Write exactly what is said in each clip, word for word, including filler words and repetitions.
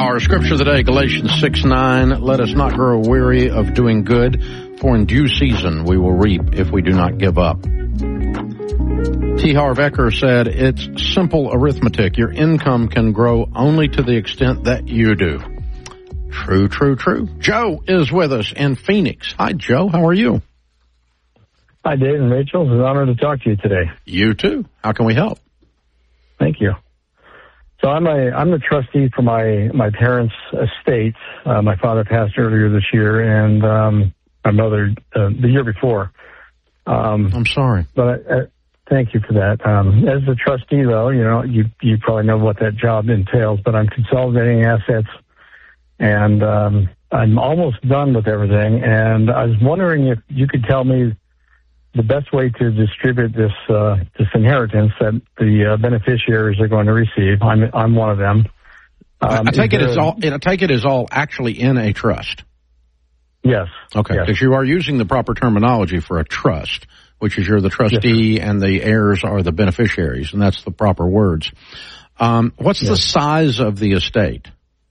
Our scripture of the day, Galatians six nine, let us not grow weary of doing good, for in due season we will reap if we do not give up. T. Harv Eker said, it's simple arithmetic. Your income can grow only to the extent that you do. True, true, true. Joe is with us in Phoenix. Hi, Joe. How are you? Hi, Dave and Rachel. It's an honor to talk to you today. You too. How can we help? Thank you. So I'm a I'm the trustee for my my parents' estate. Uh, my father passed earlier this year, and um, my mother uh, the year before. Um, I'm sorry, but I, I, thank you for that. Um, as a trustee, though, you know you you probably know what that job entails. But I'm consolidating assets, and um, I'm almost done with everything. And I was wondering if you could tell me the best way to distribute this uh, this inheritance that the uh, beneficiaries are going to receive. I'm I'm one of them. Um, I take it as all. I take it is all actually in a trust. Yes. Okay, because yes. you are using the proper terminology for a trust, which is you're the trustee yes. and the heirs are the beneficiaries, and that's the proper words. Um, what's yes. the size of the estate?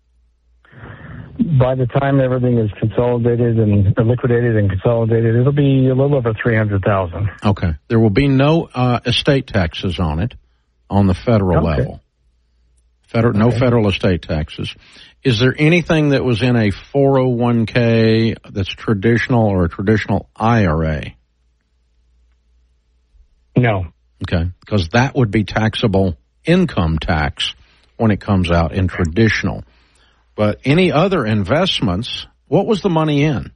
By the time everything is consolidated and or liquidated and consolidated, it'll be a little over three hundred thousand dollars. Okay. There will be no uh, estate taxes on it on the federal okay. level. Federal, okay. No federal estate taxes. Is there anything that was in a four oh one k that's traditional or a traditional I R A? No. Okay. Because that would be taxable income tax when it comes out in traditional. But any other investments, what was the money in?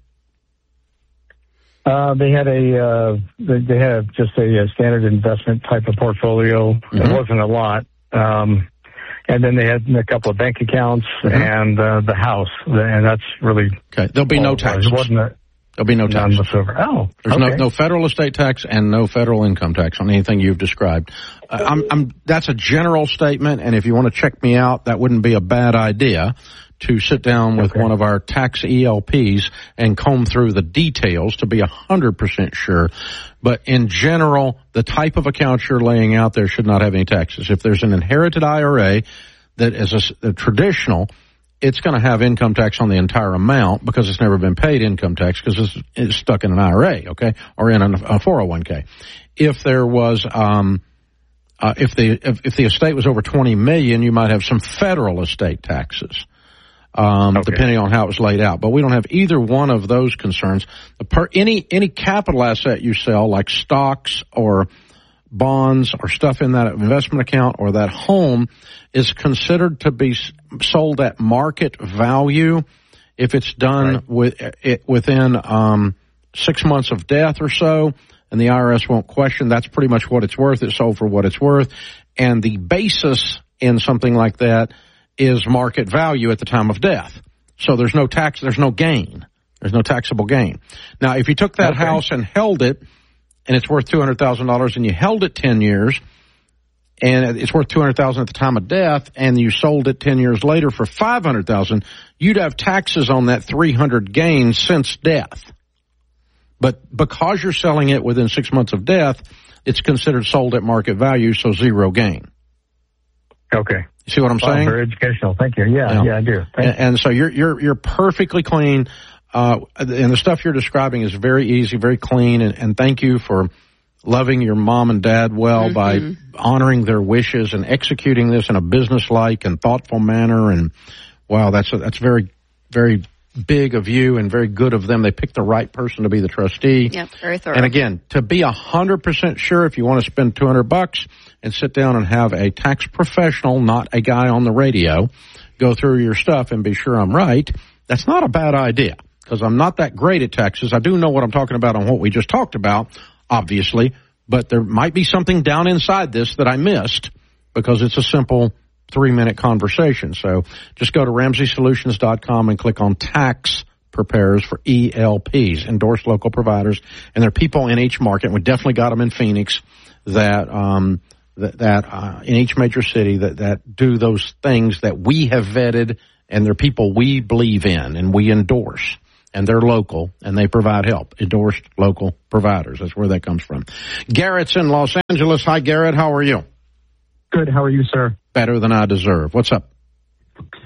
Uh, they had a, uh, they, they had just a, a standard investment type of portfolio. Mm-hmm. It wasn't a lot. Um, and then they had a couple of bank accounts mm-hmm. and, uh, the house. And that's really. Okay. There'll be no taxes. It wasn't a, There'll be no taxes. Whatsoever. Oh, There's okay. no, no federal estate tax and no federal income tax on anything you've described. Uh, I'm, I'm, that's a general statement. And if you want to check me out, that wouldn't be a bad idea to sit down with okay. one of our tax E L Ps and comb through the details to be one hundred percent sure. But in general, the type of account you're laying out there should not have any taxes. If there's an inherited I R A that is a, a traditional, it's going to have income tax on the entire amount because it's never been paid income tax because it's, it's stuck in an I R A, okay, or in a, a four oh one k. If there was, um, uh, if the if, if the estate was over twenty million dollars, you might have some federal estate taxes. Um, okay. Depending on how it was laid out. But we don't have either one of those concerns. The per, any, any capital asset you sell, like stocks or bonds or stuff in that investment account or that home, is considered to be sold at market value if it's done right. with, it, within, um, six months of death or so, and the I R S won't question. That's pretty much what it's worth. It's sold for what it's worth. And the basis in something like that is market value at the time of death. So there's no tax, there's no gain. There's no taxable gain. Now, if you took that okay. house and held it, and it's worth two hundred thousand dollars, and you held it ten years, and it's worth two hundred thousand dollars at the time of death, and you sold it ten years later for five hundred thousand dollars, you'd have taxes on that three hundred gain since death. But because you're selling it within six months of death, it's considered sold at market value, so zero gain. Okay. You see what I'm saying? Oh, very educational. Thank you. Yeah, yeah, yeah I do. And, and so you're you're you're perfectly clean, uh, and the stuff you're describing is very easy, very clean. And, and thank you for loving your mom and dad well mm-hmm. by honoring their wishes and executing this in a business-like and thoughtful manner. And wow, that's a, that's very very big of you and very good of them. They picked the right person to be the trustee. Yep, very thorough. And again, to be a hundred percent sure, if you want to spend two hundred bucks and sit down and have a tax professional, not a guy on the radio, go through your stuff and be sure I'm right, that's not a bad idea because I'm not that great at taxes. I do know what I'm talking about on what we just talked about, obviously, but there might be something down inside this that I missed because it's a simple three-minute conversation. So just go to Ramsey Solutions dot com and click on tax preparers for E L Ps, endorsed local providers. And there are people in each market. We definitely got them in Phoenix that, um, that, that uh, in each major city that, that do those things that we have vetted, and they're people we believe in and we endorse. And they're local, and they provide help. Endorsed local providers. That's where that comes from. Garrett's in Los Angeles. Hi, Garrett. How are you? Good. How are you, sir? Better than I deserve. What's up?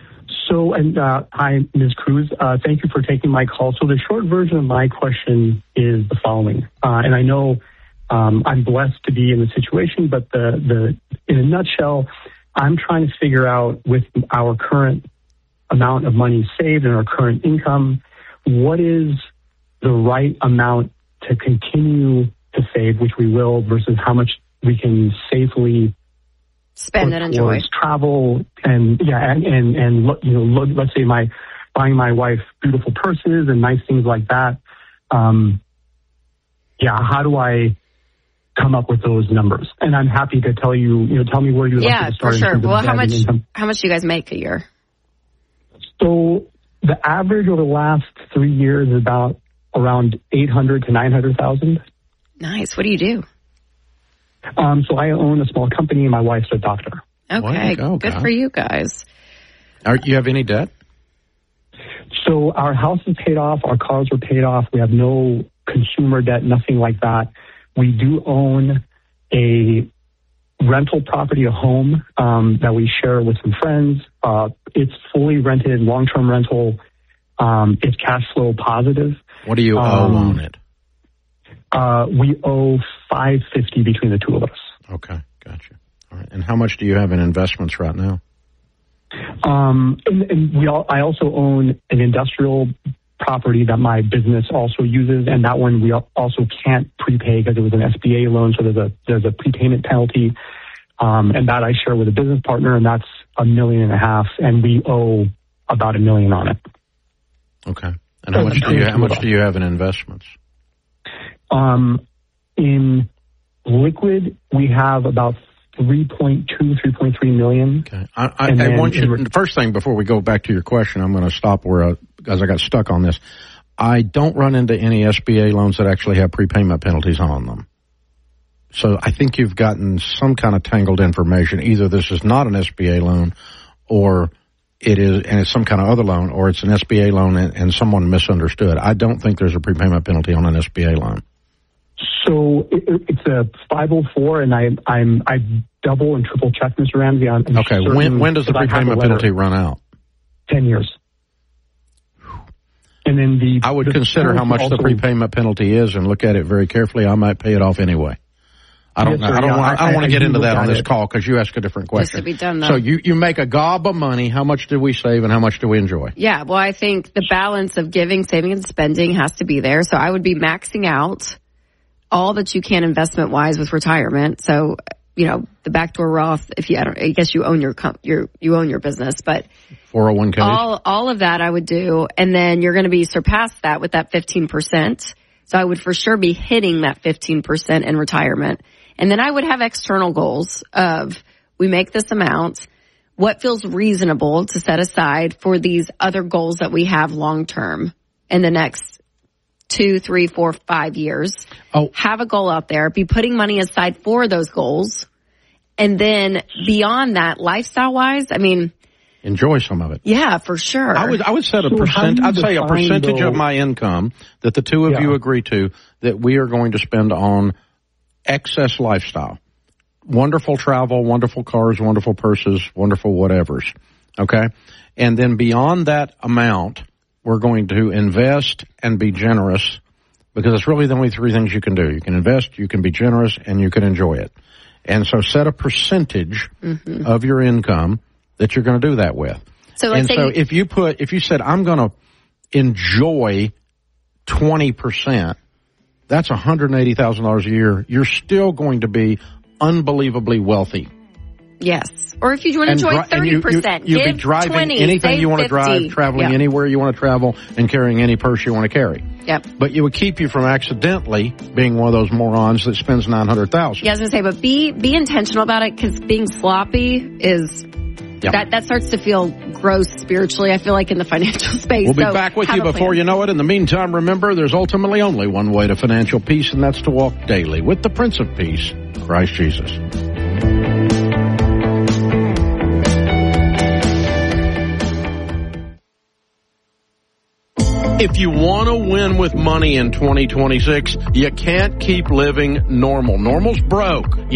So, and uh, hi, Miz Cruz. Uh, thank you for taking my call. So the short version of my question is the following. Uh, and I know um, I'm blessed to be in the situation, but the, the in a nutshell, I'm trying to figure out with our current amount of money saved and our current income, what is the right amount to continue to save, which we will, versus how much we can safely spend and enjoy travel and yeah and and, and you know let's say my buying my wife beautiful purses and nice things like that. Um, yeah, how do I come up with those numbers? And I'm happy to tell you. You know, tell me where you yeah like to start. for sure. Well, how much income. how much do you guys make a year? So the average over the last three years is about around eight hundred to nine hundred thousand. Nice. What do you do? Um, so I own a small company, and my wife's a doctor. Okay, go, good guy. for you guys. Are you have any debt? So our house is paid off, our cars are paid off. We have no consumer debt, nothing like that. We do own a rental property, a home um, that we share with some friends. Uh, it's fully rented, long-term rental. Um, it's cash flow positive. What do you um, owe on it? Uh, we owe five fifty between the two of us. Okay, gotcha. All right. And how much do you have in investments right now? Um, and, and we all, I also own an industrial property that my business also uses, and that one we also can't prepay because it was an S B A loan, so there's a there's a prepayment penalty, um, and that I share with a business partner, and that's a million and a half, and we owe about a million on it. Okay. And how much do you how much do you have in investments? Um, in liquid, we have about three point two, three point three million. Okay. I, I, I want you to, first thing before we go back to your question, I'm going to stop where I, because I got stuck on this. I don't run into any S B A loans that actually have prepayment penalties on them. So I think you've gotten some kind of tangled information. Either this is not an S B A loan, or it is, and it's some kind of other loan, or it's an S B A loan and, and someone misunderstood. I don't think there's a prepayment penalty on an S B A loan. So it, it's a five oh four, and I, I'm I double and triple check, Mister Ramsey. I'm okay. When when does the prepayment penalty run out? Ten years. And then the I would the consider how much also, the prepayment penalty is and look at it very carefully. I might pay it off anyway. I don't yes, know. Sir, I don't yeah, want. I, I don't want to get into that on this it. call because you ask a different question. Just to be done, though. So you you make a gob of money. How much do we save and how much do we enjoy? Yeah. Well, I think the balance of giving, saving, and spending has to be there. So I would be maxing out all that you can investment wise with retirement. So, you know, the backdoor Roth, if you, I don't, I guess you own your, your, you own your business, but four oh one k. all, all of that I would do. And then you're going to be surpassed that with that fifteen percent. So I would for sure be hitting that fifteen percent in retirement. And then I would have external goals of we make this amount. What feels reasonable to set aside for these other goals that we have long term in the next two, three, four, five years. Oh. Have a goal out there. Be putting money aside for those goals. And then beyond that, lifestyle-wise, I mean... enjoy some of it. Yeah, for sure. I would I would set a so percent. I'd say a percentage though, of my income that the two of yeah. you agree to that we are going to spend on excess lifestyle. Wonderful travel, wonderful cars, wonderful purses, wonderful whatevers. Okay? And then beyond that amount, we're going to invest and be generous because it's really the only three things you can do. You can invest, you can be generous, and you can enjoy it. And so set a percentage mm-hmm. of your income that you're going to do that with. So let's and say so you- if you put, if you said, I'm going to enjoy twenty percent, that's one hundred eighty thousand dollars a year. You're still going to be unbelievably wealthy. Yes. Or if you want to enjoy dri- thirty percent, you, you, give be driving twenty, anything you want to drive, fifty. traveling Yep. anywhere you want to travel, and carrying any purse you want to carry. Yep. But it would keep you from accidentally being one of those morons that spends nine hundred thousand dollars. Yeah, I was going to say, but be be intentional about it because being sloppy is... Yep. That that starts to feel gross spiritually, I feel like, in the financial space. We'll be so back with have you a before plan. you know it. In the meantime, remember, there's ultimately only one way to financial peace, and that's to walk daily with the Prince of Peace, Christ Jesus. If you want to win with money in twenty twenty-six, you can't keep living normal. Normal's broke.